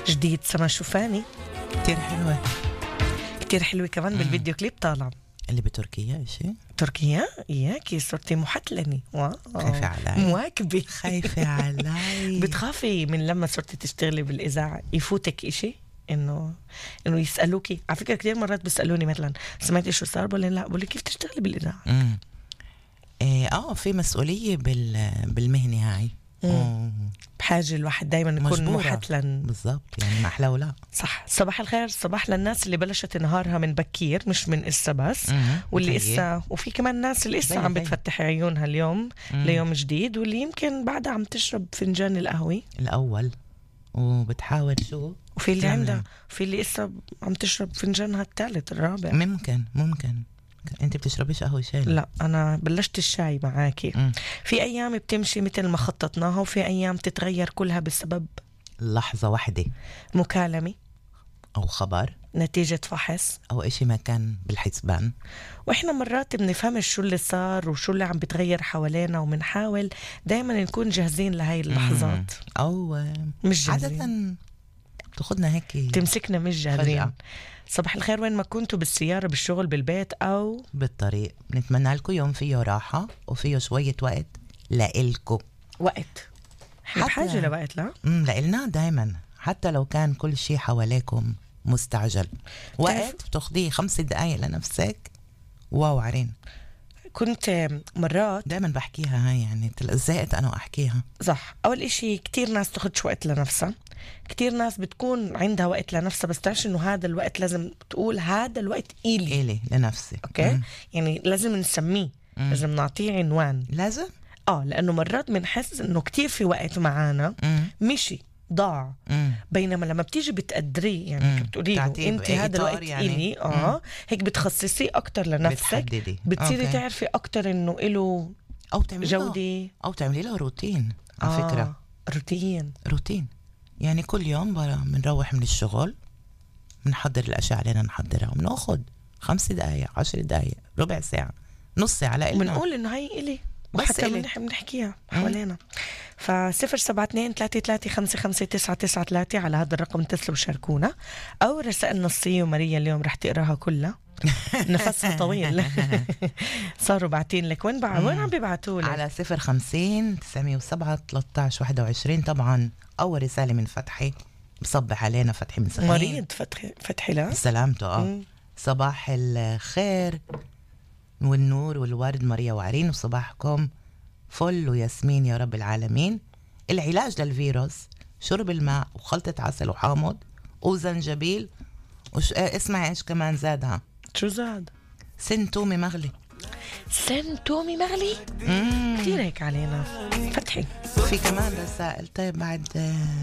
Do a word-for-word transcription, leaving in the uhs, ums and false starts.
جديد سما شوفاني كتير حلوة، كتير حلوة كمان. مم. بالفيديو كليب طالع اللي بتركيا إشي. تركيا إياكي صرتي محتلني. واو. خايفة علي. مواكبة. خايفة علي. بتخافي من لما صرتي تشتغلي بالإذاعة يفوتك إشي إنه إنه يسألوكي؟ على فكرة كتير مرات بيسألوني مثلا سمعتي شو صار؟ بقول لا، بقول كيف تشتغلي بالإذاعة. امم إيه اه في مسؤولية بال بالمهنة هاي. بحاجة الواحد دايما يكون محتلن. بالضبط، يعني ما أحلى ولا. صح. صباح الخير، صباح للناس اللي بلشت نهارها من بكير مش من إسا بس، واللي إسا وفي كمان ناس اللي إسا عم بتفتح عيونها اليوم مم. ليوم جديد، واللي يمكن بعدها عم تشرب فنجان القهوة الأول وبتحاول شو، وفي اللي عندها، في اللي إسا عم تشرب فنجانها الثالث الرابع. ممكن ممكن انت بتشربيش قهوة شاي؟ لا، انا بلشت الشاي معاكي. م. في ايام بتمشي مثل ما خططناها، وفي ايام تتغير كلها بسبب لحظة واحدة، مكالمة او خبر، نتيجة فحص، او اشي ما كان بالحسبان. واحنا مرات بنفهمش شو اللي صار وشو اللي عم بتغير حوالينا، ومنحاول دايما نكون جاهزين لهاي اللحظات. م. او مش جاهزين، عادة تاخدنا هيك تمسكنا مش جاهزين. صباح الخير، وين ما كنتوا، بالسيارة، بالشغل، بالبيت أو بالطريق، نتمنى لكم يوم فيه راحة وفيه شوية وقت لإلكم. وقت بحاجة لوقت. لا امم لإلنا دايما، حتى لو كان كل شيء حواليكم مستعجل، وقت بتاخديه خمس دقايق لنفسك. واو عرين. كنت مرات دايما بحكيها هاي، يعني زهقت أنا أحكيها. صح. أول إشي كتير ناس تاخدش وقت لنفسها، كتير ناس بتكون عندها وقت لنفسها بس تعرفش إنه هذا الوقت لازم تقول هذا الوقت إلي إلي لنفسي. أوكي. مم. يعني لازم نسميه، مم. لازم نعطيه عنوان. لازم آه لأنه مرات بنحس إنه كتير في وقت معانا مم. مشي ضاع، مم. بينما لما بتيجي بتقدريه، يعني بتقولي له انت هذا الوقت يعني. إلي اه مم. هيك بتخصصيه اكتر لنفسك، بتحددي، بتصيري تعرفي اكتر انه له او تعملي جودة، او تعملي له روتين. على آه. فكرة روتين روتين يعني كل يوم بنروح من الشغل بنحضر الاشياء علينا نحضرها، وبناخد خمس دقايق، عشر دقايق، ربع ساعة، نص ساعة لإلنا، بنقول انه هاي إلي وحتى بنحكيها حوالينا. فصفر سبعة اثنين ثلاثة ثلاثة خمسة خمسة تسعة تسعة ثلاثة على هذا الرقم اتصلوا وشاركونا، أو رسائل نصية وماريا اليوم رح تقراها كلها. نفسها طويل. صاروا باعتين لك. وين بع... وين عم بيبعتوا لك؟ على صفر خمسين تسعمية وسبعة ثلاثة عشر واحد وعشرين. طبعا أول رسالة من فتحي، بصبح علينا فتحي من سخين. مريض فتحي فتحي لا سلامته. اه صباح الخير والنور والورد ماريا وعرين، وصباحكم فل وياسمين يا رب العالمين. العلاج للفيروس شرب الماء وخلطة عسل وحامض وزنجبيل وش... اه اسمعي ايش كمان زادها. شو زاد؟ سن تومي مغلي. سن تومي مغلي؟ كتير هيك علينا فتحي. في كمان رسائل. طيب بعد